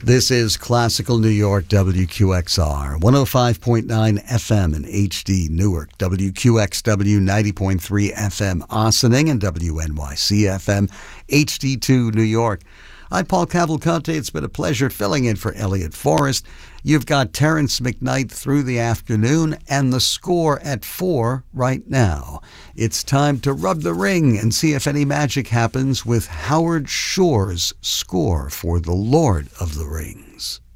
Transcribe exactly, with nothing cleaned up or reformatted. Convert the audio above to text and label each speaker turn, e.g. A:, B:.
A: This is Classical New York, W Q X R, one oh five point nine F M in H D Newark, W Q X W ninety point three F M Ossining, and W N Y C F M H D two New York. I'm Paul Cavalcante. It's been a pleasure filling in for Elliot Forrest. You've got Terrence McKnight through the afternoon and the score at four right now. It's time to rub the ring and see if any magic happens with Howard Shore's score for The Lord of the Rings.